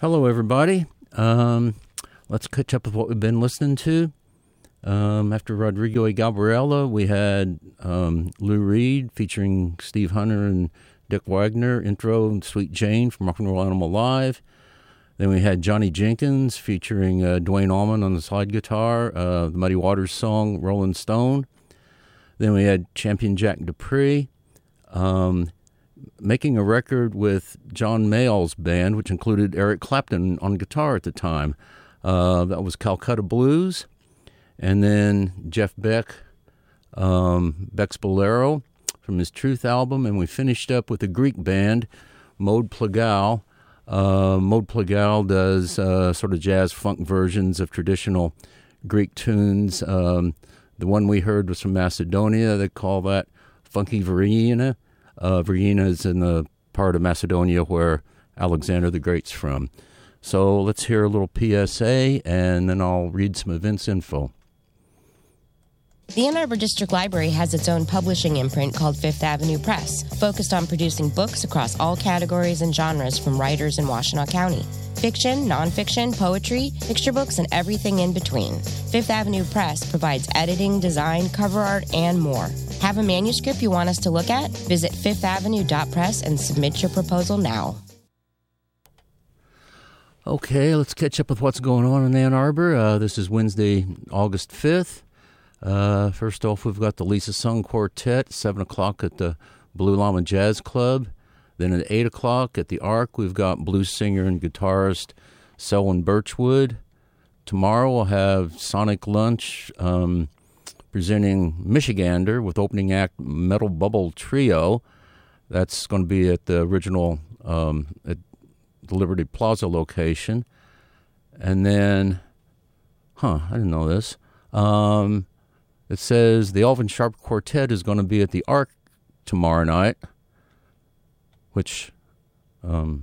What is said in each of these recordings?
Hello, everybody. Let's catch up with what we've been listening to. After Rodrigo y Gabriela, we had Lou Reed featuring Steve Hunter and Dick Wagner, intro and Sweet Jane from Rock and Roll Animal Live. Then we had Johnny Jenkins featuring Duane Allman on the slide guitar, the Muddy Waters song Rolling Stone. Then we had Champion Jack Dupree making a record with John Mayall's band, which included Eric Clapton on guitar at the time. That was Calcutta Blues. And then Jeff Beck, Beck's Bolero from his Truth album. And we finished up with a Greek band, Mode Plagal. Mode Plagal does sort of jazz funk versions of traditional Greek tunes. The one we heard was from Macedonia. They call that Funky Verena. Verena is in the part of Macedonia where Alexander the Great's from. So let's hear a little PSA, and then I'll read some events info. The Ann Arbor District Library has its own publishing imprint called Fifth Avenue Press, focused on producing books across all categories and genres from writers in Washtenaw County. Fiction, nonfiction, poetry, picture books, and everything in between. Fifth Avenue Press provides editing, design, cover art, and more. Have a manuscript you want us to look at? Visit fifthavenue.press and submit your proposal now. Okay, let's catch up with what's going on in Ann Arbor. This is Wednesday, August 5th. First off, we've got the Lisa Sung Quartet, 7 o'clock at the Blue Llama Jazz Club. Then at 8 o'clock at the Ark, we've got blues singer and guitarist Selwyn Birchwood. Tomorrow we'll have Sonic Lunch presenting Michigander with opening act Metal Bubble Trio. That's going to be at the original at the Liberty Plaza location. And then, I didn't know this. It says the Alvin Sharp Quartet is going to be at the Ark tomorrow night, which I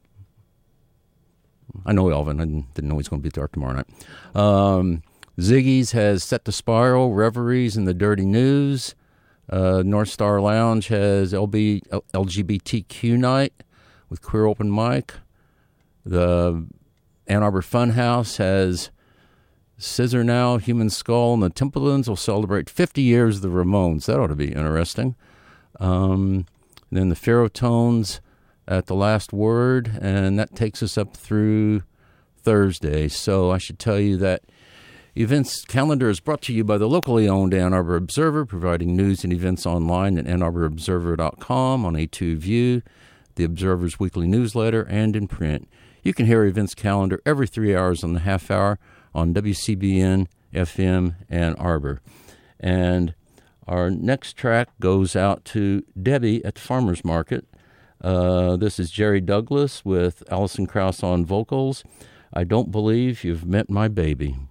know Alvin. I didn't know he's going to be at the Ark tomorrow night. Ziggy's has Set the Spiral, Reveries, and the Dirty News. North Star Lounge has LGBTQ night with Queer Open Mic. The Ann Arbor Funhouse has Scissor Now, Human Skull, and the Templeton's will celebrate 50 years of the Ramones. That ought to be interesting. Then the Ferrotones at the Last Word, and that takes us up through Thursday. So I should tell you that events calendar is brought to you by the locally owned Ann Arbor Observer, providing news and events online at AnnArborObserver.com, on A2 View, the Observer's weekly newsletter, and in print. You can hear events calendar every 3 hours on the half hour on WCBN FM Ann Arbor. And our next track goes out to Debbie at the Farmer's Market. This is Jerry Douglas with Alison Krauss on vocals. I Don't Believe You've Met My Baby.